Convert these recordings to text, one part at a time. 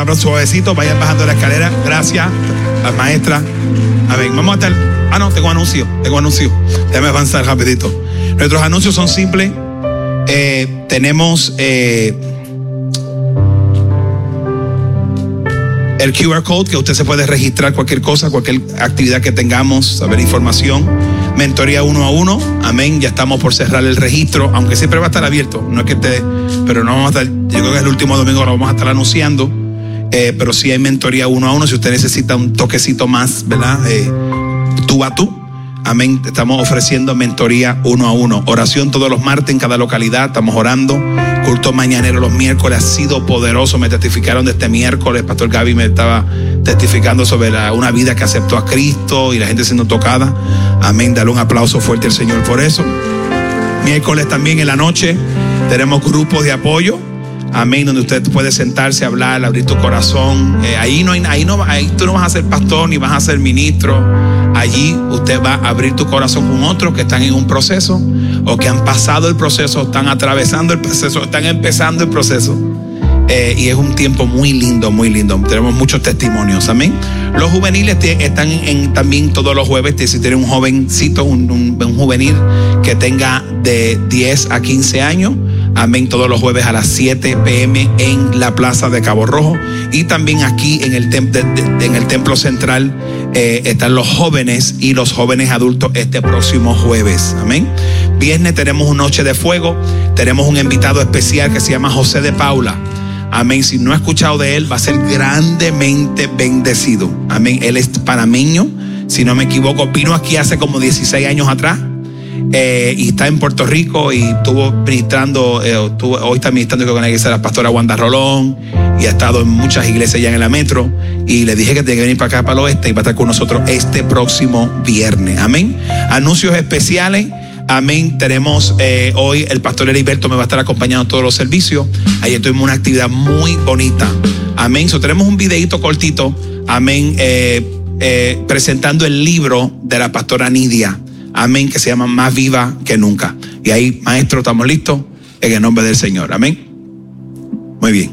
aplauso suavecito, vayan bajando la escalera. Gracias, la maestra. A ver, vamos a estar. Tengo anuncio. Déjame avanzar rapidito. Nuestros anuncios son simples. Tenemos el QR code, que usted se puede registrar cualquier cosa, cualquier actividad que tengamos, saber información. Mentoría 1 a 1, amén. Ya estamos por cerrar el registro, aunque siempre va a estar abierto. No es que pero no vamos a estar, yo creo que es el último domingo, lo vamos a estar anunciando. Pero sí hay mentoría 1 a 1, si usted necesita un toquecito más, ¿verdad? Tú a tú. Amén. Estamos ofreciendo mentoría 1 a 1. Oración todos los martes en cada localidad. Estamos orando. Culto mañanero los miércoles. Ha sido poderoso. Me testificaron de este miércoles. Pastor Gaby me estaba testificando sobre una vida que aceptó a Cristo y la gente siendo tocada. Amén. Dale un aplauso fuerte al Señor por eso. Miércoles también en la noche tenemos grupos de apoyo. Amén, donde usted puede sentarse, hablar, abrir tu corazón. Ahí tú no vas a ser pastor ni vas a ser ministro. Allí usted va a abrir tu corazón con otros que están en un proceso o que han pasado el proceso, están atravesando el proceso, están empezando el proceso. Y es un tiempo muy lindo, muy lindo. Tenemos muchos testimonios, amén. Los juveniles están también todos los jueves. Si tiene un jovencito, un juvenil que tenga de 10 a 15 años, amén, todos los jueves a las 7 p.m. en la plaza de Cabo Rojo. Y también aquí en el templo central están los jóvenes y los jóvenes adultos este próximo jueves, amén. Viernes tenemos una noche de fuego. Tenemos un invitado especial que se llama José de Paula. Amén. Si no ha escuchado de él, va a ser grandemente bendecido. Amén. Él es panameño, si no me equivoco. Vino aquí hace como 16 años atrás. Y está en Puerto Rico y estuvo ministrando, hoy está ministrando con la iglesia de la pastora Wanda Rolón, y ha estado en muchas iglesias ya en la metro, y le dije que tenía que venir para acá, para el oeste, y va a estar con nosotros este próximo viernes. Amén. Anuncios especiales. Amén. Tenemos hoy el pastor Heriberto me va a estar acompañando en todos los servicios. Ayer tuvimos una actividad muy bonita. Amén. Tenemos un videito cortito. Amén. Presentando el libro de la pastora Nidia. Amén. Que se llama Más Viva que Nunca. Y ahí, maestro, estamos listos en el nombre del Señor. Amén. Muy bien.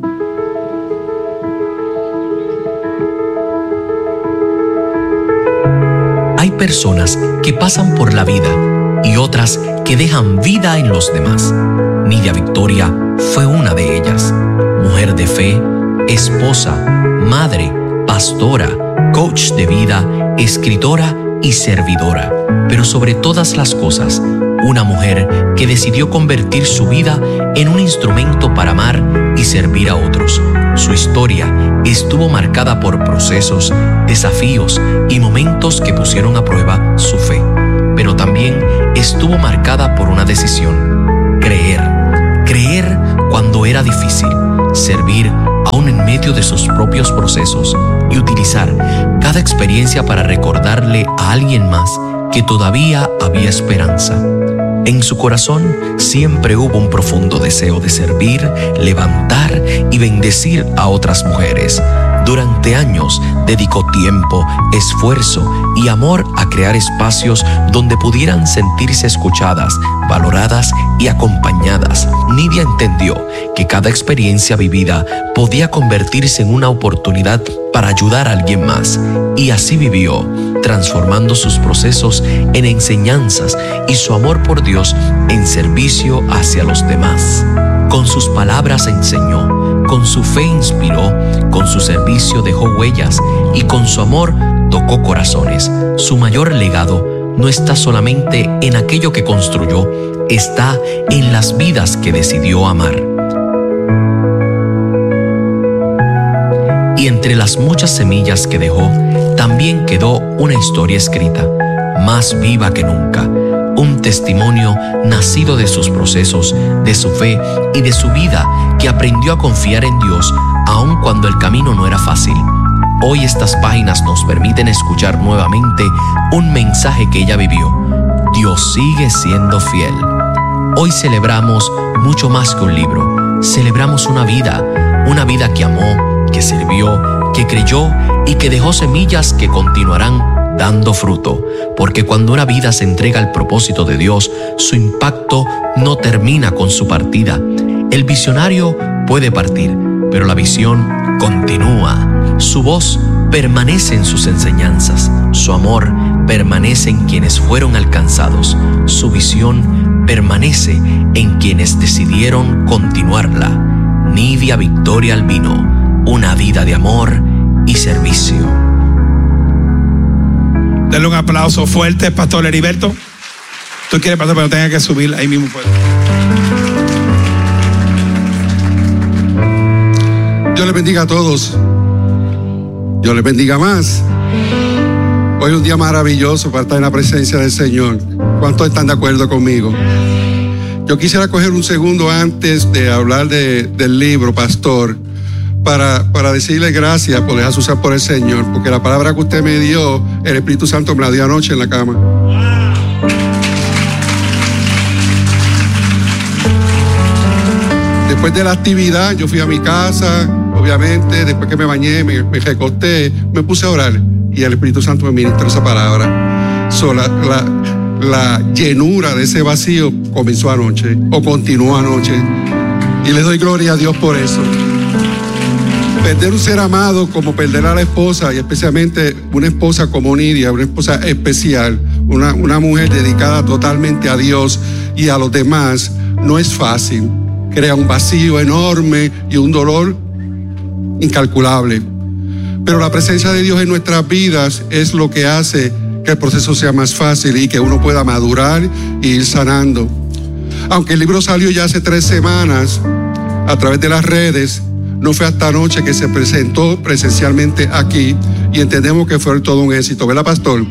Hay personas que pasan por la vida y otras que dejan vida en los demás. Nidia Victoria fue una de ellas. Mujer de fe, esposa, madre, pastora, coach de vida, escritora y servidora. Pero sobre todas las cosas, una mujer que decidió convertir su vida en un instrumento para amar y servir a otros. Su historia estuvo marcada por procesos, desafíos y momentos que pusieron a prueba su fe. Pero también estuvo marcada por una decisión: creer cuando era difícil, servir aún en medio de sus propios procesos y utilizar cada experiencia para recordarle a alguien más que todavía había esperanza. En su corazón siempre hubo un profundo deseo de servir, levantar y bendecir a otras mujeres. Durante años dedicó tiempo, esfuerzo y amor a crear espacios donde pudieran sentirse escuchadas, valoradas y acompañadas. Nidia entendió que cada experiencia vivida podía convertirse en una oportunidad para ayudar a alguien más, y así vivió, transformando sus procesos en enseñanzas y su amor por Dios en servicio hacia los demás. Con sus palabras enseñó, con su fe inspiró, con su servicio dejó huellas y con su amor tocó corazones. Su mayor legado no está solamente en aquello que construyó, está en las vidas que decidió amar. Y entre las muchas semillas que dejó, también quedó una historia escrita, más viva que nunca. Un testimonio nacido de sus procesos, de su fe y de su vida, que aprendió a confiar en Dios aun cuando el camino no era fácil. Hoy estas páginas nos permiten escuchar nuevamente un mensaje que ella vivió. Dios sigue siendo fiel. Hoy celebramos mucho más que un libro. Celebramos una vida que amó, que sirvió, que creyó y que dejó semillas que continuarán dando fruto, porque cuando una vida se entrega al propósito de Dios, su impacto no termina con su partida. El visionario puede partir, pero la visión continúa. Su voz permanece en sus enseñanzas, su amor permanece en quienes fueron alcanzados, su visión permanece en quienes decidieron continuarla. Nidia Victoria Albino, una vida de amor y servicio. Denle un aplauso fuerte, Pastor Heriberto. Tú quieres, Pastor, pero tenga que subir ahí mismo. Dios les bendiga a todos. Dios les bendiga más. Hoy es un día maravilloso para estar en la presencia del Señor. ¿Cuántos están de acuerdo conmigo? Yo quisiera coger un segundo antes de hablar del libro, pastor, para decirle gracias por dejarse usar por el Señor, porque la palabra que usted me dio, el Espíritu Santo me la dio anoche en la cama. Después de la actividad, yo fui a mi casa, obviamente, después que me bañé, me recosté, me puse a orar y el Espíritu Santo me ministró esa palabra. La llenura de ese vacío comenzó anoche o continuó anoche y le doy gloria a Dios por eso. Perder un ser amado como perder a la esposa, y especialmente una esposa como Nidia, una esposa especial, una mujer dedicada totalmente a Dios y a los demás, no es fácil. Crea un vacío enorme y un dolor incalculable. Pero la presencia de Dios en nuestras vidas es lo que hace que el proceso sea más fácil y que uno pueda madurar e ir sanando. Aunque el libro salió ya hace 3 semanas a través de las redes, no fue hasta anoche que se presentó presencialmente aquí y entendemos que fue todo un éxito, ¿verdad, pastor?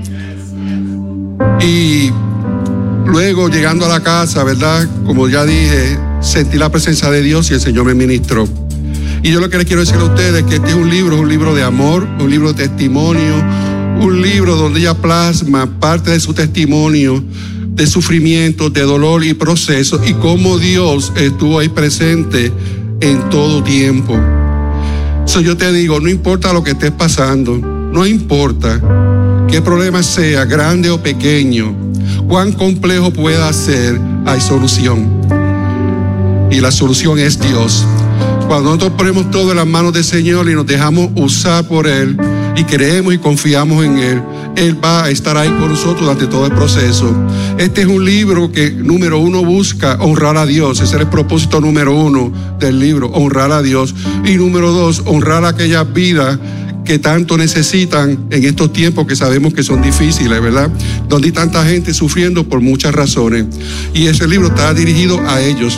Y luego llegando a la casa, ¿verdad? Como ya dije, sentí la presencia de Dios y el Señor me ministró. Y yo lo que les quiero decir a ustedes es que este es un libro de amor, un libro de testimonio, un libro donde ella plasma parte de su testimonio, de sufrimiento, de dolor y proceso, y cómo Dios estuvo ahí presente en todo tiempo. Yo te digo, no importa lo que estés pasando, no importa qué problema sea, grande o pequeño, cuán complejo pueda ser, hay solución. Y la solución es Dios. Cuando nosotros ponemos todo en las manos del Señor y nos dejamos usar por Él y creemos y confiamos en Él, Él va a estar ahí con nosotros durante todo el proceso. Este es un libro que, número 1, busca honrar a Dios. Ese es el propósito número 1 del libro, honrar a Dios. Y número 2, honrar a aquellas vidas que tanto necesitan en estos tiempos que sabemos que son difíciles, ¿verdad? Donde hay tanta gente sufriendo por muchas razones. Y ese libro está dirigido a ellos.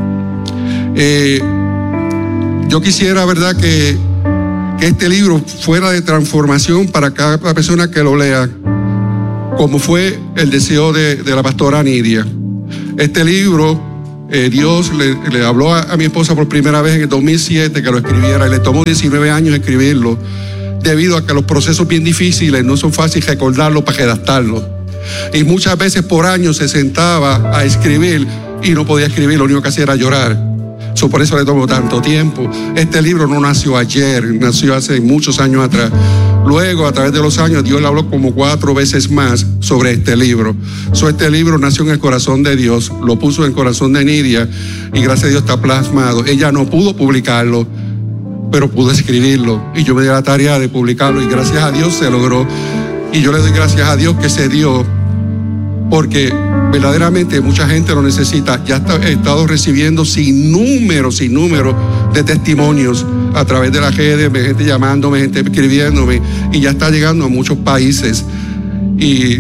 Yo quisiera, ¿verdad?, que este libro fuera de transformación para cada persona que lo lea, como fue el deseo de la pastora Nidia. Este libro, Dios le habló a mi esposa por primera vez en el 2007 que lo escribiera, y le tomó 19 años escribirlo, debido a que los procesos bien difíciles no son fáciles recordarlos para redactarlos. Y muchas veces por años se sentaba a escribir y no podía escribir, lo único que hacía era llorar. Por eso le tomó tanto tiempo. Este libro no nació ayer, nació hace muchos años atrás. Luego, a través de los años, Dios le habló como 4 veces más sobre este libro. Este libro nació en el corazón de Dios, lo puso en el corazón de Nidia y gracias a Dios está plasmado. Ella no pudo publicarlo, pero pudo escribirlo. Y yo me di la tarea de publicarlo y gracias a Dios se logró. Y yo le doy gracias a Dios que se dio, porque verdaderamente mucha gente lo necesita. Ya he estado recibiendo sin número de testimonios a través de las redes, gente llamándome, gente escribiéndome, y ya está llegando a muchos países. Y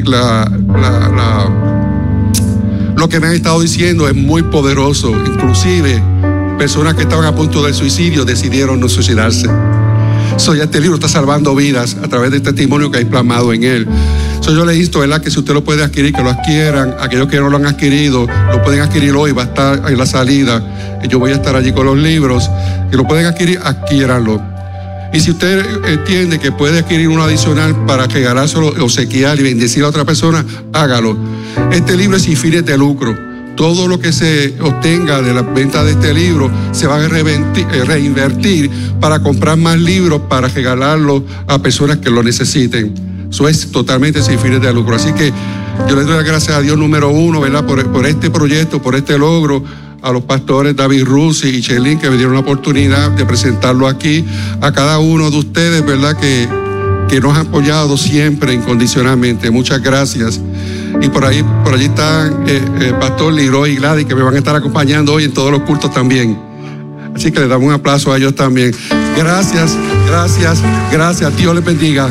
lo que me han estado diciendo es muy poderoso. Inclusive personas que estaban a punto del suicidio decidieron no suicidarse. Ya este libro está salvando vidas a través del testimonio que hay plasmado en él. Yo les insto, ¿verdad?, que si usted lo puede adquirir, que lo adquieran. Aquellos que no lo han adquirido, lo pueden adquirir hoy, va a estar en la salida. Yo voy a estar allí con los libros. Que lo pueden adquirir, adquiéranlo. Y si usted entiende que puede adquirir uno adicional para regalárselo, obsequiar y bendecir a otra persona, hágalo. Este libro es sin fines de lucro. Todo lo que se obtenga de la venta de este libro se va a reinvertir para comprar más libros, para regalarlo a personas que lo necesiten. Eso es totalmente sin fines de lucro. Así que yo le doy las gracias a Dios, número 1, ¿verdad?, por este proyecto, por este logro, a los pastores David Ruzzi y Chelín, que me dieron la oportunidad de presentarlo aquí, a cada uno de ustedes, ¿verdad?, que nos han apoyado siempre incondicionalmente. Muchas gracias. Y por allí están el pastor Leroy y Gladys, que me van a estar acompañando hoy en todos los cultos también. Así que les damos un aplauso a ellos también. Gracias, gracias, gracias. Dios les bendiga.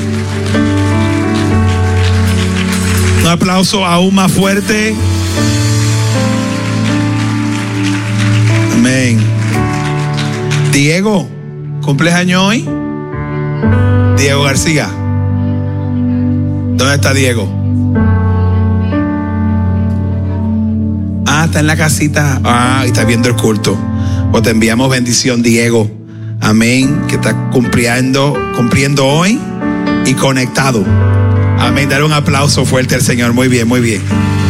Un aplauso aún más fuerte. Amén. Diego, ¿cumples año hoy? Diego García. ¿Dónde está Diego? Está en la casita. Y está viendo el culto. Pues te enviamos bendición, Diego. Amén. Que está cumpliendo hoy y conectado. Amén. Dale un aplauso fuerte al Señor. Muy bien, muy bien.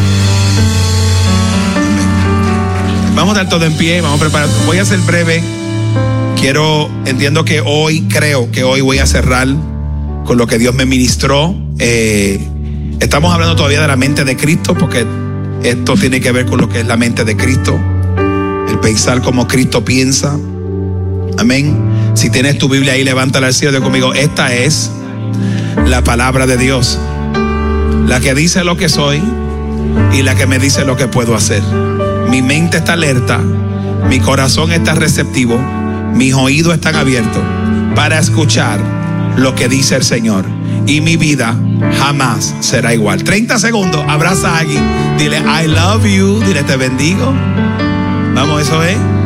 Amén. Vamos a dar todo en pie. Vamos a preparar. Voy a ser breve. Entiendo que creo que hoy voy a cerrar con lo que Dios me ministró. Estamos hablando todavía de la mente de Cristo, porque esto tiene que ver con lo que es la mente de Cristo. El pensar como Cristo piensa. Amén. Si tienes tu Biblia ahí, levántala al cielo conmigo. Esta es la palabra de Dios, la que dice lo que soy y la que me dice lo que puedo hacer. Mi mente está alerta, mi corazón está receptivo, mis oídos están abiertos para escuchar lo que dice el Señor, y mi vida jamás será igual. 30 segundos, abraza a alguien, dile I love you, dile te bendigo. Vamos, eso es.